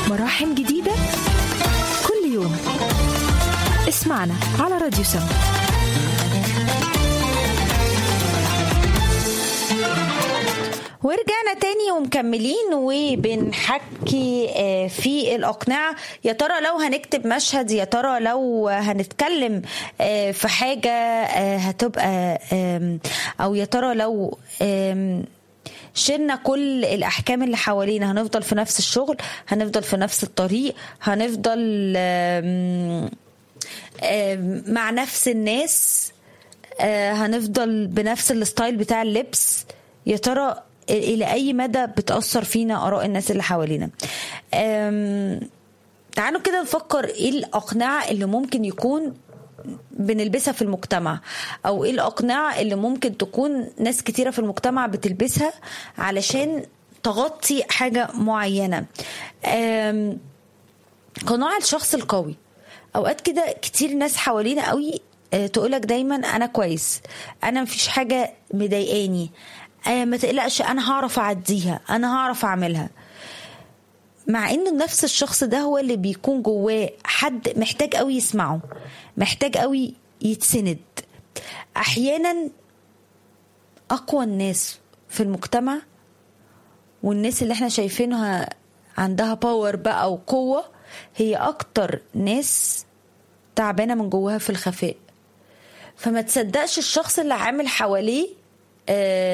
مراحم جديدة كل يوم. اسمعنا على راديو سم. ورجعنا تاني ومكملين وبنحكي في الأقنعة. يا ترى لو هنكتب مشهد، يا ترى لو هنتكلم في حاجة هتبقى، أو يا ترى لو شلنا كل الأحكام اللي حوالينا هنفضل في نفس الشغل، هنفضل في نفس الطريق، هنفضل مع نفس الناس، هنفضل بنفس الستايل بتاع اللبس. يا ترى إلى أي مدى بتأثر فينا آراء الناس اللي حوالينا؟ تعالوا كده نفكر إيه الأقنعة اللي ممكن يكون بنلبسها في المجتمع، أو إيه الأقنعة اللي ممكن تكون ناس كتيرة في المجتمع بتلبسها علشان تغطي حاجة معينة. قناع الشخص القوي. أوقات كده كتير ناس حوالينا قوي تقولك دايما أنا كويس، أنا مفيش حاجة مضايقاني، ما تقلقش أنا هعرف أعديها، أنا هعرف أعملها. مع إنه نفس الشخص ده هو اللي بيكون جواه حد محتاج قوي يسمعه، محتاج قوي يتسند. أحيانا أقوى الناس في المجتمع والناس اللي احنا شايفينها عندها باور بقى وقوة هي أكتر ناس تعبانة من جواها في الخفاء. فما تصدقش الشخص اللي عامل حواليه